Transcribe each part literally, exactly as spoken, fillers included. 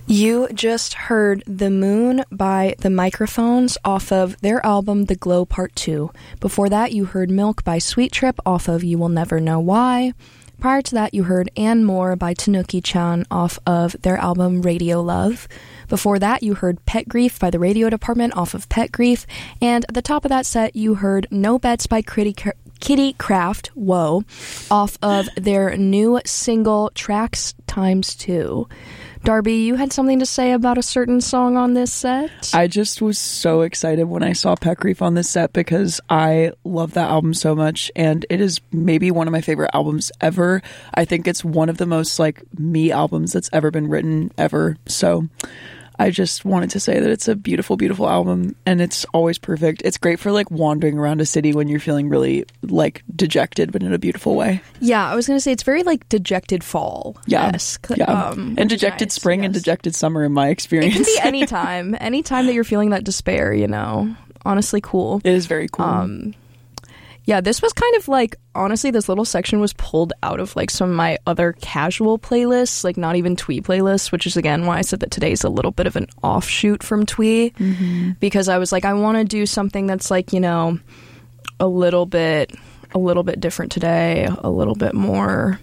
You just heard The Moon by The Microphones off of their album The Glow Part two. Before that, you heard Milk by Sweet Trip off of You Will Never Know Why. Prior to that, you heard And More by Tanuki-chan off of their album Radio Love. Before that, you heard Pet Grief by the Radio Department off of Pet Grief. And at the top of that set, you heard No Bets by Kitty, Kitty Craft, whoa, off of their new single Tracks Times Two. Darby, you had something to say about a certain song on this set? I just was so excited when I saw Pet Grief on this set because I love that album so much, and it is maybe one of my favorite albums ever. I think it's one of the most, like, me albums that's ever been written, ever. So I just wanted to say that it's a beautiful, beautiful album, and it's always perfect. It's great for, like, wandering around a city when you're feeling really, like, dejected, but in a beautiful way. Yeah, I was going to say, it's very, like, dejected fall. Yeah, yes. yeah. Um, and dejected nice, spring yes. and dejected summer in my experience. It can be any time. Any time that you're feeling that despair, you know. Honestly, cool. It is very cool. Um, yeah, this was kind of like, honestly, this little section was pulled out of like some of my other casual playlists, like not even Twee playlists, which is again why I said that today's a little bit of an offshoot from Twee, mm-hmm. because I was like, I want to do something that's like, you know, a little bit, a little bit different today, a little bit more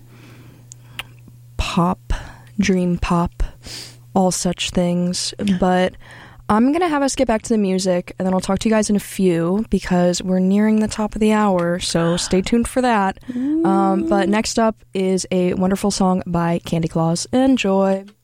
pop, dream pop, all such things, but I'm going to have us get back to the music, and then I'll talk to you guys in a few, because we're nearing the top of the hour, so stay tuned for that. Um, but next up is a wonderful song by Candy Claus. Enjoy.